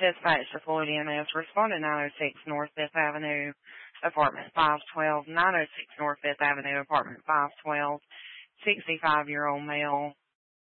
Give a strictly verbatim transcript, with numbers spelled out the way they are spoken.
Dispatch to Floyd E M S. Respond to nine oh six North Fifth Avenue, apartment five twelve. nine oh six North Fifth Avenue, apartment five twelve. sixty-five-year-old male